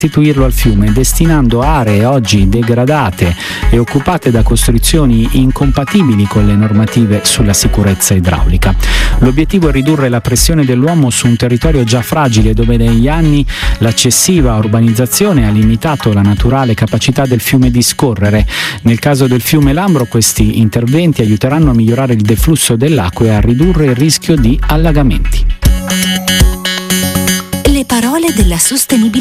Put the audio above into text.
restituirlo al fiume, destinando aree oggi degradate e occupate da costruzioni incompatibili con le normative sulla sicurezza idraulica. L'obiettivo è ridurre la pressione dell'uomo su un territorio già fragile, dove negli anni l'eccessiva urbanizzazione ha limitato la naturale capacità del fiume di scorrere. Nel caso del fiume Lambro, questi interventi aiuteranno a migliorare il deflusso dell'acqua e a ridurre il rischio di allagamenti. Le parole della sostenibilità.